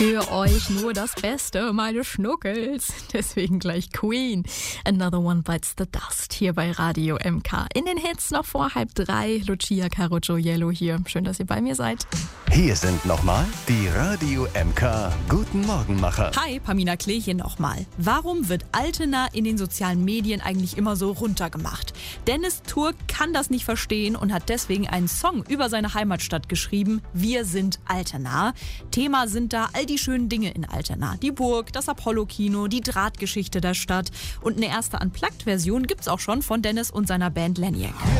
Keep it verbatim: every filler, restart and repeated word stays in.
Für euch nur das Beste, meine Schnuckels. Deswegen gleich Queen. Another One Bites the Dust hier bei Radio M K. In den Hits noch vor halb drei. Lucia Carocciolo hier. Schön, dass ihr bei mir seid. Hier sind nochmal die Radio M K Guten Morgenmacher. Hi, Pamina Klee hier nochmal. Warum wird Altena in den sozialen Medien eigentlich immer so runtergemacht? Dennis Turk kann das nicht verstehen und hat deswegen einen Song über seine Heimatstadt geschrieben. Wir sind Altena. Thema sind da all die schönen Dinge in Altena. Die Burg, das Apollo-Kino, die Drahtgeschichte der Stadt. Und eine erste Unplugged-Version gibt's auch schon von Dennis und seiner Band Leniac.